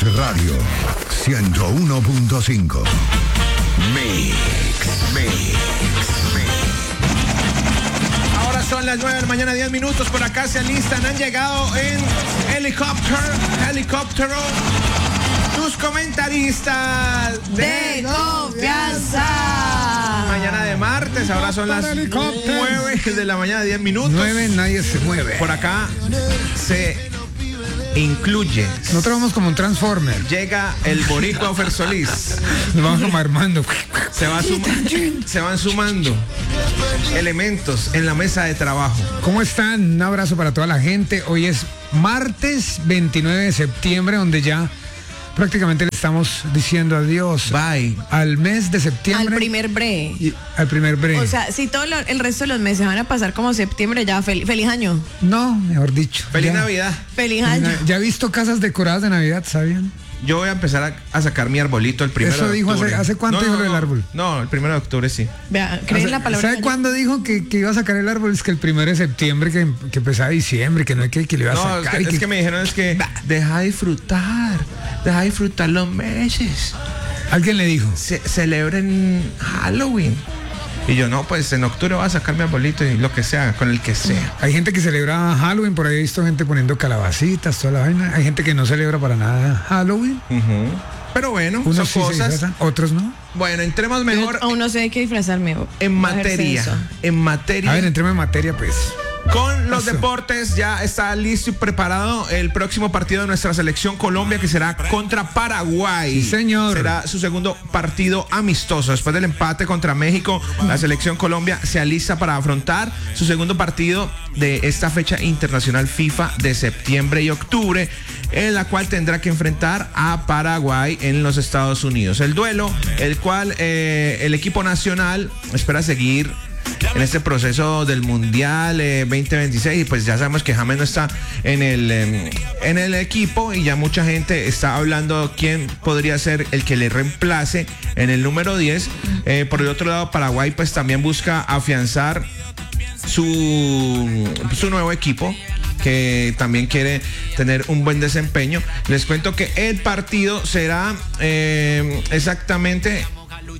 Radio 101.5. Mix. Ahora son las 9 de la mañana, 10 minutos. Por acá se alistan. Han llegado en helicóptero tus comentaristas de confianza. Mañana de martes, ahora son las 9 de la mañana, 10 minutos. 9, nadie se mueve. Por acá se incluye. Nosotros vamos como un Transformer. Llega el boricua Ofer Solís. Nos vamos como armando. Se van sumando elementos en la mesa de trabajo. ¿Cómo están? Un abrazo para toda la gente. Hoy es martes 29 de septiembre, donde ya prácticamente le estamos diciendo adiós. Bye. Al mes de septiembre. Al primer bre. Al primer bre. O sea, si el resto de los meses van a pasar como septiembre, ya feliz año. No, mejor dicho. Feliz ya. Navidad. Feliz año. Ya he visto casas decoradas de Navidad, ¿sabían? Yo voy a empezar a sacar mi arbolito el 1 de octubre. Eso dijo ¿hace cuánto dijo lo del árbol? No, el 1 de octubre sí. Vea, ¿creen la palabra? ¿Sabe cuándo dijo que iba a sacar el árbol? Es que el 1 de septiembre, que empezaba diciembre, que no hay que le iba a sacar. Es que me dijeron deja de disfrutar los meses. ¿Alguien le dijo? Celebren Halloween. Y yo, no, pues en octubre voy a sacar mi arbolito y lo que sea, con el que sea. Hay gente que celebra Halloween, por ahí he visto gente poniendo calabacitas, toda la vaina. Hay gente que no celebra para nada Halloween. Pero bueno, unos son sí cosas. Otros no. Bueno, entremos mejor. Aún no sé de qué disfrazarme. En materia. A ver, entremos en materia, pues. Con los deportes, ya está listo y preparado el próximo partido de nuestra selección Colombia, que será contra Paraguay. Sí, señor. Será su segundo partido amistoso. Después del empate contra México, la selección Colombia se alista para afrontar su segundo partido de esta fecha internacional FIFA de septiembre y octubre, en la cual tendrá que enfrentar a Paraguay en los Estados Unidos. El duelo, el cual el equipo nacional espera seguir en este proceso del Mundial 2026, y pues ya sabemos que James no está en el equipo, y ya mucha gente está hablando quién podría ser el que le reemplace en el número 10. Por el otro lado, Paraguay pues también busca afianzar su nuevo equipo, que también quiere tener un buen desempeño. Les cuento que el partido será exactamente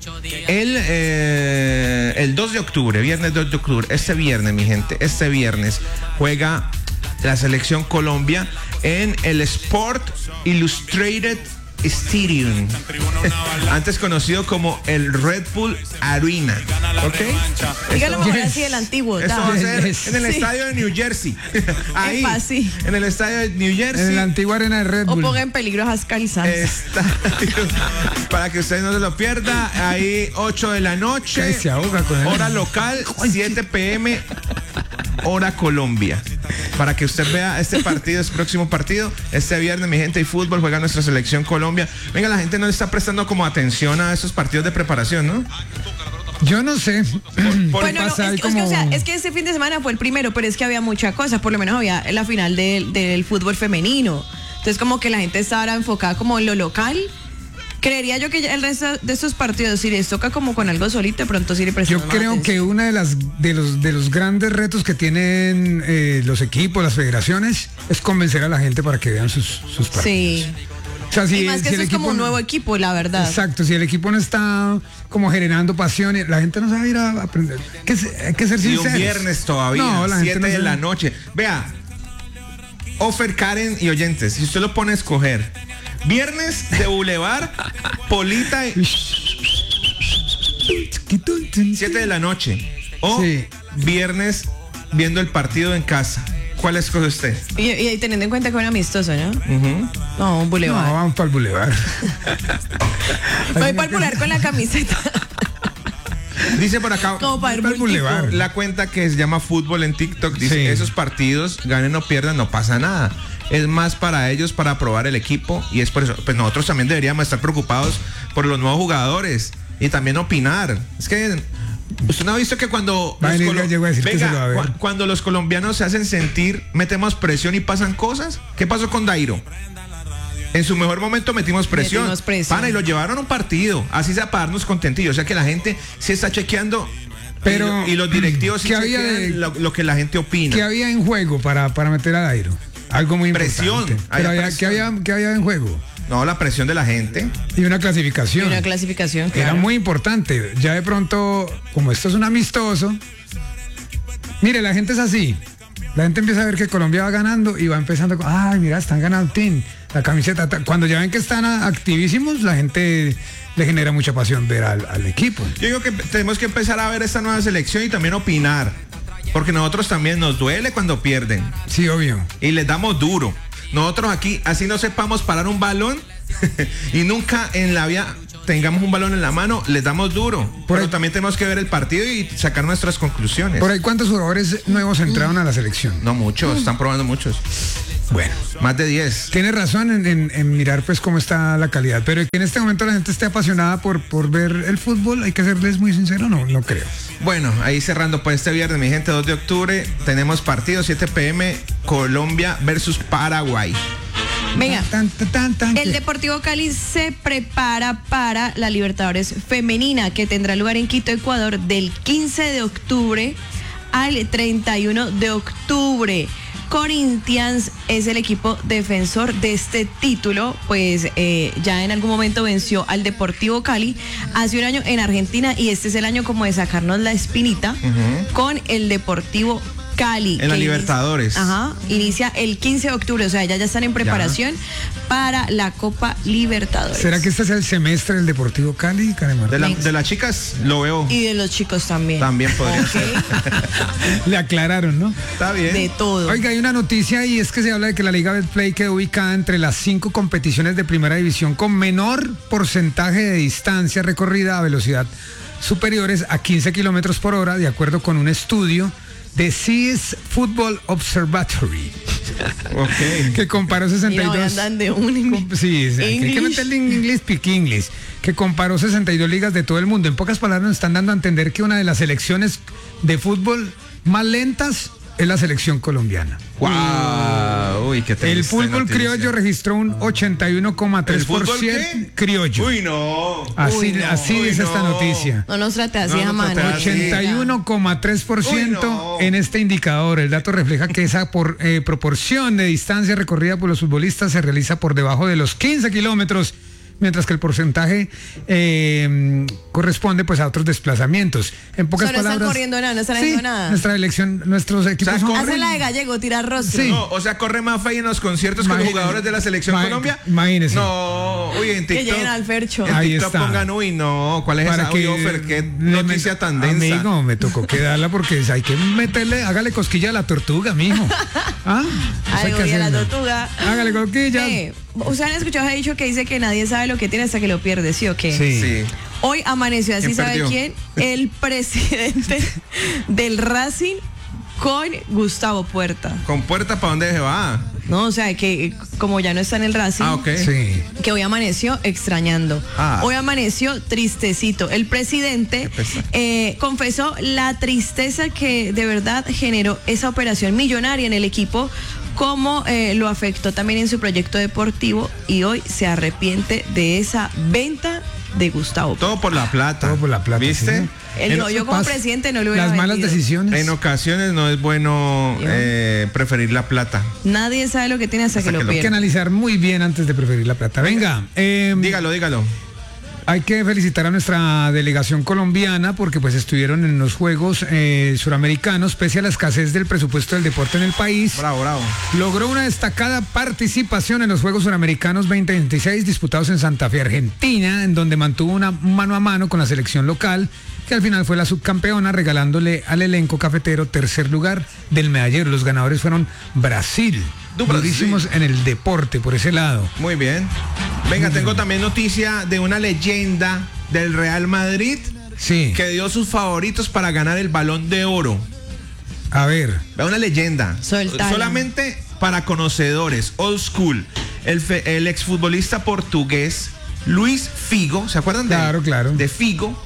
el 2 de octubre, viernes 2 de octubre. Este viernes, mi gente, juega la selección Colombia en el Sport Illustrated Stadium, antes conocido como el Red Bull Arena. ¿Ok? Dígalo mejor así, el antiguo. Eso va a ser en el estadio de New Jersey. Ahí, en el estadio de New Jersey. En la antigua arena de Red Bull. O ponga en peligro a Haskell y Sanz. Para que usted no se lo pierda. Ahí 8 de la noche. Se ahoga con él. Hora local, 7 p.m. hora Colombia. Para que usted vea este partido, este próximo partido, este viernes, mi gente, y fútbol, juega nuestra selección Colombia. Venga, la gente no le está prestando como atención a esos partidos de preparación, ¿no? Yo no sé. Bueno, es que este fin de semana fue el primero, pero es que había mucha cosa. Por lo menos había la final del fútbol femenino. Entonces, como que la gente estaba ahora enfocada como en lo local. Creería yo que ya el resto de estos partidos, si les toca como con algo solito, de pronto sí le prestamos. Yo creo que una de los grandes retos que tienen los equipos, las federaciones, es convencer a la gente para que vean sus partidos. Sí. O sea, y más que eso es como un nuevo equipo, la verdad. Exacto, si el equipo no está como generando pasión, la gente no sabe ir a aprender. Hay que ser sinceros. Y un viernes todavía, no, 7 de la noche. Vea, Ofer, Karen y oyentes, si usted lo pone a escoger, viernes de Boulevard, Polita, 7 de la noche, o viernes viendo el partido en casa. ¿Cuál escoge usted? Y teniendo en cuenta que era amistoso, ¿no? No, un Boulevard. No, vamos para el Boulevard. Voy para el Boulevard con la camiseta. Dice por acá, como para el Boulevard. La cuenta que se llama Fútbol en TikTok dice, esos partidos, ganen o pierdan, no pasa nada. Es más para ellos, para probar el equipo, y es por eso, pues nosotros también deberíamos estar preocupados por los nuevos jugadores y también opinar. Es que usted no ha visto que cuando cuando los colombianos se hacen sentir, metemos presión y pasan cosas. ¿Qué pasó con Dairo? En su mejor momento metimos presión. Pana, y lo llevaron a un partido, así sea para darnos contentillo. O sea que la gente se está chequeando, pero y los directivos sí chequean lo que la gente opina. ¿Qué había en juego para meter a Dairo? Algo muy importante. Presión. Pero ¿qué había en juego? No, la presión de la gente. Y una clasificación. Claro. Era muy importante. Ya de pronto, como esto es un amistoso, mire, la gente es así. La gente empieza a ver que Colombia va ganando y va empezando con, ay, mira, están ganando, la camiseta. Cuando ya ven que están activísimos, la gente le genera mucha pasión ver al equipo. Yo digo que tenemos que empezar a ver esta nueva selección y también opinar. Porque nosotros también nos duele cuando pierden. Sí, obvio. Y les damos duro. Nosotros aquí, así no sepamos parar un balón y nunca en la vida tengamos un balón en la mano, les damos duro. Pero también tenemos que ver el partido y sacar nuestras conclusiones. ¿Por ahí cuántos jugadores nuevos entraron a la selección? No muchos, están probando muchos. Bueno, más de 10. Tiene razón en mirar pues cómo está la calidad, pero que en este momento la gente esté apasionada por ver el fútbol, hay que serles muy sincero, no creo. Bueno, ahí cerrando pues este viernes, mi gente, 2 de octubre, tenemos partido 7 p.m. Colombia versus Paraguay. Venga, el Deportivo Cali se prepara para la Libertadores Femenina, que tendrá lugar en Quito, Ecuador, del 15 de octubre al 31 de octubre. Corinthians es el equipo defensor de este título, pues ya en algún momento venció al Deportivo Cali hace un año en Argentina, y este es el año como de sacarnos la espinita con el Deportivo Cali. En la Libertadores. Inicia el 15 de octubre, o sea, ya están en preparación para la Copa Libertadores. ¿Será que este es el semestre del Deportivo Cali, Karen Martín? De las chicas lo veo. Y de los chicos también. También podría ser. Le aclararon, ¿no? Está bien. De todo. Oiga, hay una noticia y es que se habla de que la Liga Betplay quedó ubicada entre las 5 competiciones de primera división con menor porcentaje de distancia recorrida a velocidad superiores a 15 kilómetros por hora, de acuerdo con un estudio de CIS Football Observatory. Que comparó 62. Mira, andan de un sí, hay que meterle en inglés, speak English. Que comparó 62 ligas de todo el mundo. En pocas palabras, nos están dando a entender que una de las selecciones de fútbol más lentas es la selección colombiana. ¡Wow! Uy, qué el fútbol criollo registró un 81,3% criollo. Uy, no. Así dice esta noticia. No nos trate así, mano. 81,3% en este indicador. El dato refleja que esa proporción de distancia recorrida por los futbolistas se realiza por debajo de los 15 kilómetros, mientras que el porcentaje corresponde pues a otros desplazamientos. En pocas palabras, están corriendo nada, no están haciendo nada. Nuestra elección, nuestros equipos hace la de Gallego, tirar rostro. Sí. No, o sea, corre más fe en los conciertos que los jugadores de la selección Colombia. Imagínese. No, uy, en TikTok. Que lleguen al Fercho. En Ahí TikTok está. pongan, uy, no, ¿cuál es esa? Uy, Ofer, qué noticia tan densa. Amigo, me tocó quedarla porque hay que meterle, hágale cosquilla a la tortuga, mijo. Ay, voy a la tortuga. Hágale cosquilla. Ustedes han escuchado ese dicho que dice que nadie sabe lo que tiene hasta que lo pierde, ¿sí o qué? Sí. Hoy amaneció así, ¿sabe perdió? quién? El presidente del Racing con Gustavo Puerta. ¿Con Puerta para dónde se va? No, o sea, que como ya no está en el Racing, Ok. Sí. que hoy amaneció extrañando. Hoy amaneció tristecito. El presidente confesó la tristeza que de verdad generó esa operación millonaria en el equipo, cómo lo afectó también en su proyecto deportivo, y hoy se arrepiente de esa venta de Gustavo. Todo por la plata. Todo por la plata. ¿Viste? Sí. Yo como presidente no lo hubiera Las malas vendido. decisiones. En ocasiones no es bueno preferir la plata. Nadie sabe lo que tiene hasta que lo Hay que pierde. analizar muy bien antes de preferir la plata. Venga. Dígalo. Hay que felicitar a nuestra delegación colombiana porque pues estuvieron en los Juegos Suramericanos, pese a la escasez del presupuesto del deporte en el país. Bravo. Logró una destacada participación en los Juegos Suramericanos 2026 disputados en Santa Fe, Argentina, en donde mantuvo una mano a mano con la selección local, que al final fue la subcampeona, regalándole al elenco cafetero tercer lugar del medallero. Los ganadores fueron Brasil. Durísimos en el deporte por ese lado. Muy bien. Venga, tengo también noticia de una leyenda del Real Madrid, Sí. que dio sus favoritos para ganar el Balón de Oro. A ver. Una leyenda. Soltala. Solamente para conocedores, old school. El exfutbolista portugués Luis Figo, ¿se acuerdan de él? Claro. De Figo,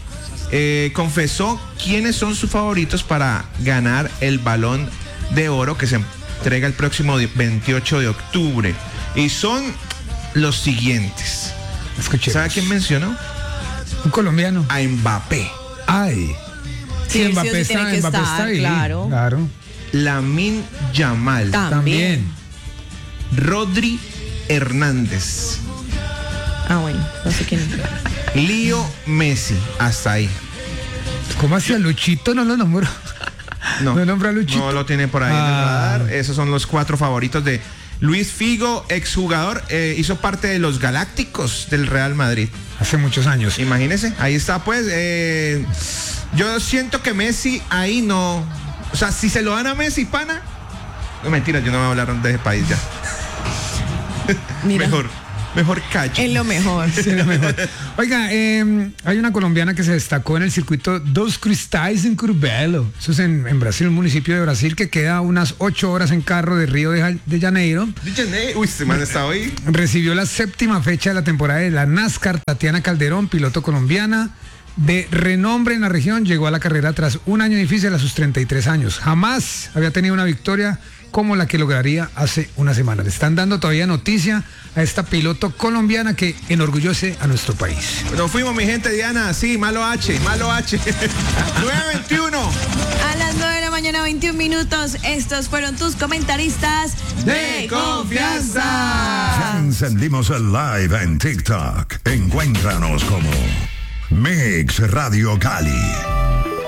confesó quiénes son sus favoritos para ganar el Balón de Oro, que se entrega el próximo 28 de octubre. Y son los siguientes. Escuchemos. ¿Sabe quién mencionó? Un colombiano. A Mbappé, Ay. Sí, sí, Mbappé tiene que Mbappé estar, ahí. claro. Lamine Yamal, También. Rodri Hernández, Ah, bueno, no sé quién. Lío Messi, hasta ahí. ¿Cómo hacía Luchito? No lo nombró. No nombra a Luchito. No lo tiene por ahí en el radar. Esos son los 4 favoritos de Luis Figo, exjugador, hizo parte de los Galácticos del Real Madrid. Hace muchos años. Imagínese, ahí está pues. Yo siento que Messi ahí no. O sea, si se lo dan a Messi, pana. No, mentira, yo no me voy a hablar de ese país ya. Mira. Mejor cacho. Es lo mejor. Sí, lo mejor. Oiga, hay una colombiana que se destacó en el circuito Dos Cristais en Curvelo. Eso es en Brasil, un municipio de Brasil que queda unas 8 horas en carro de Río de Janeiro. Uy, este man está hoy. Recibió la 7ª fecha de la temporada de la NASCAR. Tatiana Calderón, piloto colombiana de renombre en la región, llegó a la carrera tras un año difícil a sus 33 años. Jamás había tenido una victoria como la que lograría hace una semana. Le están dando todavía noticia a esta piloto colombiana que enorgullece a nuestro país. Nos fuimos, mi gente, Diana. Sí, malo H. 9:21. A las 9 de la mañana, 21 minutos. Estos fueron tus comentaristas de confianza. Ya encendimos el live en TikTok. Encuéntranos como Mix Radio Cali.